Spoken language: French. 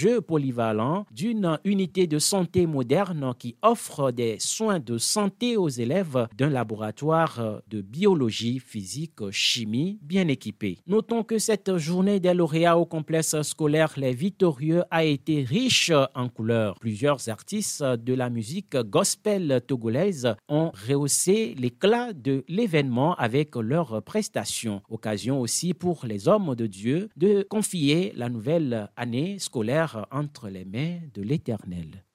jeux polyvalents, d'une unité de santé moderne qui offre des soins de santé aux élèves, d'un laboratoire de biologie, physique, chimie bien équipé. Notons que cette journée des lauréats au complexe scolaire Les Victorieux a été riche en couleurs. Plusieurs artistes de la musique gospel togolaise ont rehaussé l'éclat de l'événement avec leurs prestations. Occasion aussi pour les hommes de Dieu de confier la nouvelle année scolaire entre les mains de l'Éternel.